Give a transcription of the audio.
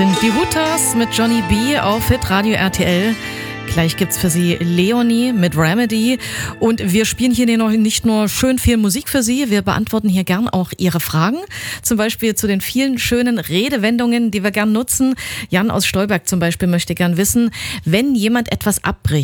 Die Hooters mit Johnny B. auf Hitradio RTL. Gleich gibt's für Sie Leonie mit Remedy. Und wir spielen hier nicht nur schön viel Musik für Sie, wir beantworten hier gern auch Ihre Fragen. Zum Beispiel zu den vielen schönen Redewendungen, die wir gern nutzen. Jan aus Stolberg zum Beispiel möchte gern wissen, wenn jemand etwas abbricht,